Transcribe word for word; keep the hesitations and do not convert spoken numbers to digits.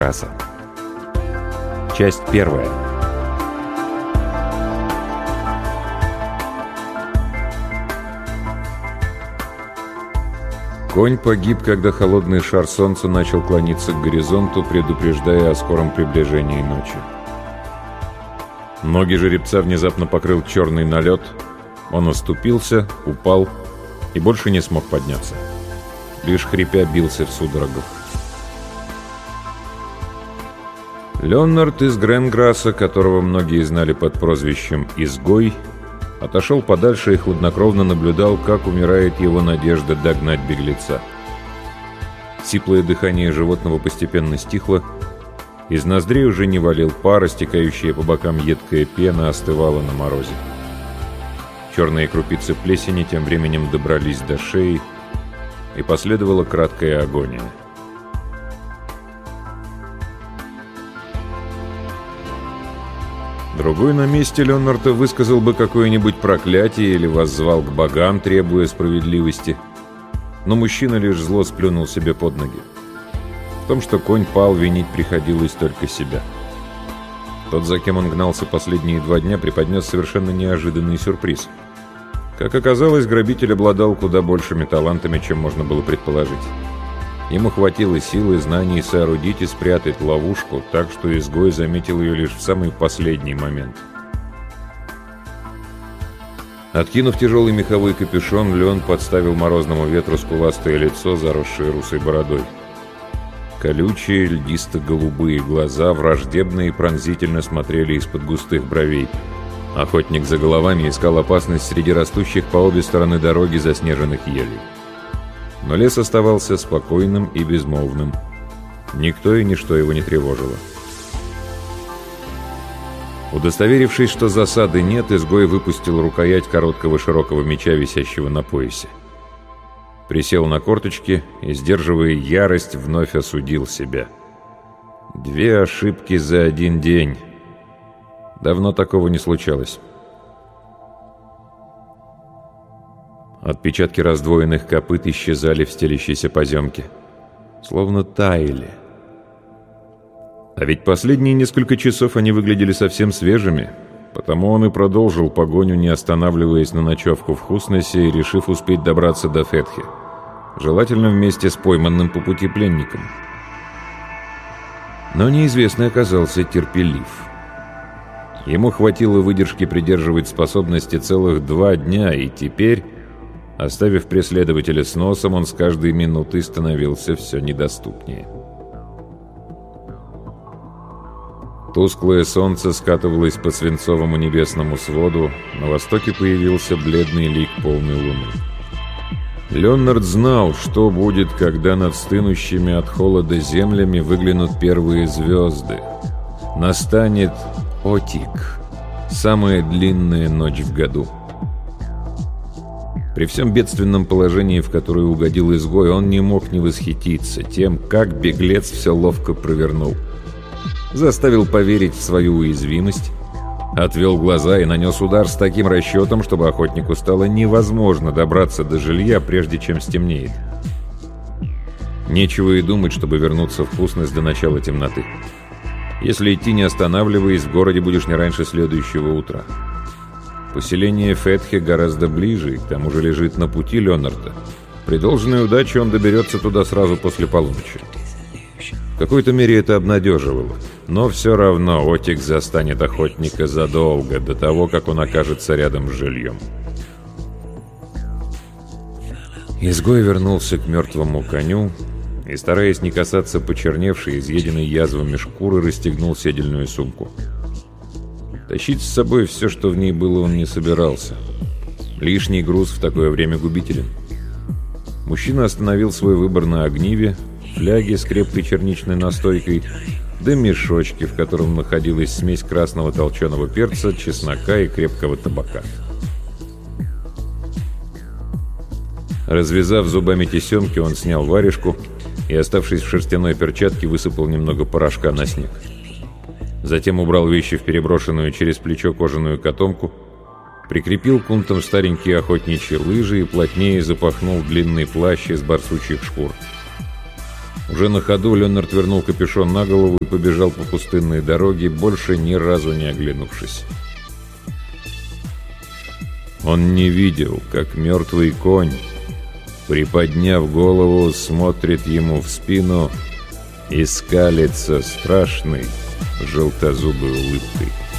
Гренграсса. Часть первая. Конь погиб, когда холодный шар солнца начал клониться к горизонту, предупреждая о скором приближении ночи. Ноги жеребца внезапно покрыл черный налет. Он оступился, упал и больше не смог подняться. Лишь хрипя бился в судорогах. Леонард из Гренграсса, которого многие знали под прозвищем «Изгой», отошел подальше и хладнокровно наблюдал, как умирает его надежда догнать беглеца. Сиплое дыхание животного постепенно стихло, из ноздрей уже не валил пар, стекающая по бокам едкая пена остывала на морозе. Черные крупицы плесени тем временем добрались до шеи, и последовала краткая агония. Другой на месте Леонарда высказал бы какое-нибудь проклятие или воззвал к богам, требуя справедливости. Но мужчина лишь зло сплюнул себе под ноги. В том, что конь пал, винить приходилось только себя. Тот, за кем он гнался последние два дня, преподнес совершенно неожиданный сюрприз. Как оказалось, грабитель обладал куда большими талантами, чем можно было предположить. Ему хватило силы и знаний соорудить и спрятать ловушку, так что изгой заметил ее лишь в самый последний момент. Откинув тяжелый меховой капюшон, Леон подставил морозному ветру скуластое лицо, заросшее русой бородой. Колючие, льдисто-голубые глаза враждебно и пронзительно смотрели из-под густых бровей. Охотник за головами искал опасность среди растущих по обе стороны дороги заснеженных елей. Но лес оставался спокойным и безмолвным. Никто и ничто его не тревожило. Удостоверившись, что засады нет, изгой выпустил рукоять короткого широкого меча, висящего на поясе. Присел на корточки и, сдерживая ярость, вновь осудил себя. Две ошибки за один день. Давно такого не случалось. Отпечатки раздвоенных копыт исчезали в стелящейся поземке. Словно таяли. А ведь последние несколько часов они выглядели совсем свежими, потому он и продолжил погоню, не останавливаясь на ночевку в Хуснесе и решив успеть добраться до Фетхи. Желательно вместе с пойманным по пути пленником. Но неизвестный оказался терпелив. Ему хватило выдержки придерживать способности целых два дня, и теперь, оставив преследователя с носом, он с каждой минутой становился все недоступнее. Тусклое солнце скатывалось по свинцовому небесному своду, на востоке появился бледный лик полной луны. Леонард знал, что будет, когда над стынущими от холода землями выглянут первые звезды. Настанет Отик, самая длинная ночь в году. При всем бедственном положении, в которое угодил изгой, он не мог не восхититься тем, как беглец все ловко провернул. Заставил поверить в свою уязвимость, отвел глаза и нанес удар с таким расчетом, чтобы охотнику стало невозможно добраться до жилья, прежде чем стемнеет. Нечего и думать, чтобы вернуться в Хуснес до начала темноты. Если идти не останавливаясь, в городе будешь не раньше следующего утра. Поселение Фетхи гораздо ближе, и к тому же лежит на пути Леонарда. При должной удаче он доберется туда сразу после полуночи. В какой-то мере это обнадеживало, но все равно Отик застанет охотника задолго до того, как он окажется рядом с жильем. Изгой вернулся к мертвому коню и, стараясь не касаться почерневшей, изъеденной язвами шкуры, расстегнул седельную сумку. Тащить с собой все, что в ней было, он не собирался. Лишний груз в такое время губителен. Мужчина остановил свой выбор на огниве, фляге с крепкой черничной настойкой, да мешочке, в котором находилась смесь красного толченого перца, чеснока и крепкого табака. Развязав зубами тесемки, он снял варежку и, оставшись в шерстяной перчатке, высыпал немного порошка на снег. Затем убрал вещи в переброшенную через плечо кожаную котомку, прикрепил кунтом старенькие охотничьи лыжи и плотнее запахнул длинный плащ из барсучьих шкур. Уже на ходу Ленард вернул капюшон на голову и побежал по пустынной дороге, больше ни разу не оглянувшись. Он не видел, как мертвый конь, приподняв голову, смотрит ему в спину и скалится страшной желтозубой улыбкой.